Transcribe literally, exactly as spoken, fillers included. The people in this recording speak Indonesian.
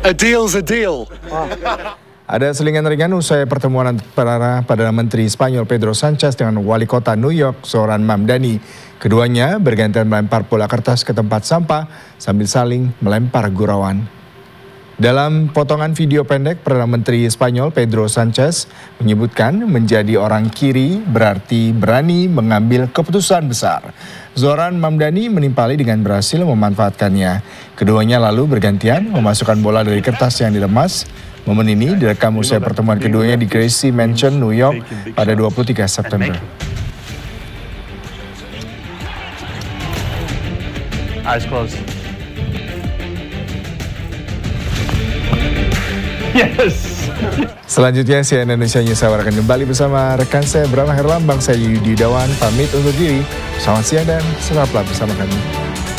A deal's a deal. Ada selingan ringan usai pertemuan antara Perdana Menteri Spanyol Pedro Sanchez dengan Wali Kota New York Zoran Mamdani. Keduanya bergantian melempar bola kertas ke tempat sampah sambil saling melempar gurauan. Dalam potongan video pendek, Perdana Menteri Spanyol Pedro Sanchez menyebutkan menjadi orang kiri berarti berani mengambil keputusan besar. Zoran Mamdani menimpali dengan berhasil memanfaatkannya. Keduanya lalu bergantian memasukkan bola dari kertas yang dilemas. Momen ini direkam usai pertemuan keduanya di Gracie Mansion, New York pada dua puluh tiga September. Eyes closed. Yes. Selanjutnya C N N Indonesia News Hour akan kembali bersama rekan saya Bram Herlambang, saya Yudi Yudawan pamit undur diri. Selamat siang dan tetaplah bersama kami.